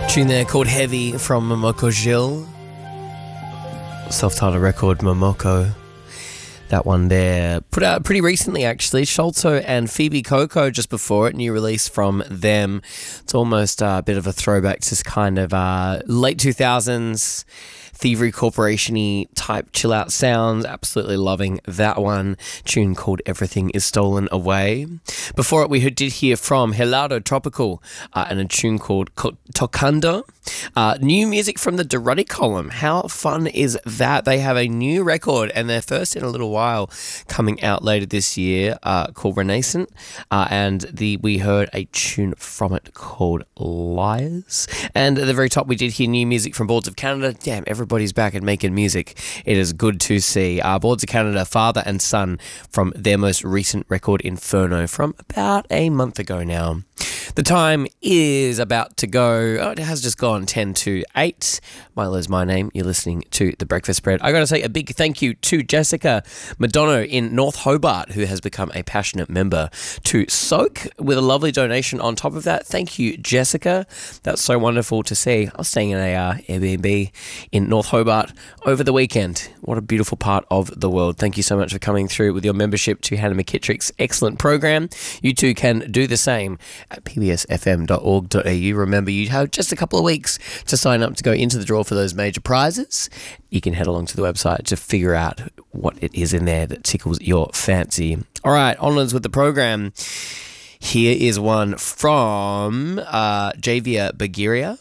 Tune there called Heavy from Momoko Gil. Self-titled record Momoko. That one there. Put out pretty recently actually. Sholto and Phoebe Coco just before it. New release from them. It's almost a bit of a throwback to kind of late 2000s Thievery Corporation-y type chill out sounds. Absolutely loving that one. Tune called Everything Is Stolen Away. Before it we did hear from Helado Tropical and a tune called Tocando. New music from the Durrani Column. How fun is that? They have a new record and their first in a little while coming out later this year called Renaissance. And we heard a tune from it called Liars. And at the very top we did hear new music from Boards of Canada. Damn, everybody's back and making music. It is good to see. Boards of Canada, Father and Son from their most recent record Inferno from about a month ago now. The time is about to go. Oh, it has just gone 10 to 8. Milo's my name. You're listening to The Breakfast Spread. I got to say a big thank you to Jessica Madonna in North Hobart, who has become a passionate member to Soak with a lovely donation on top of that. Thank you, Jessica. That's so wonderful to see. I was staying in a Airbnb in North Hobart over the weekend. What a beautiful part of the world. Thank you so much for coming through with your membership to Hannah McKittrick's excellent program. You too can do the same at pbsfm.org.au. Remember, you have just a couple of weeks to sign up to go into the draw for those major prizes. You can head along to the website to figure out what it is in there that tickles your fancy. All right, onwards with the program. Here is one from Javier Bagiria.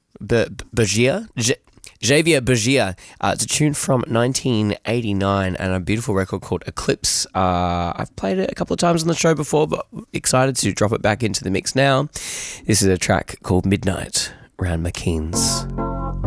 Javier Bagia. It's a tune from 1989 and a beautiful record called Eclipse. I've played it a couple of times on the show before, but excited to drop it back into the mix now. This is a track called Midnight, Round McKean's.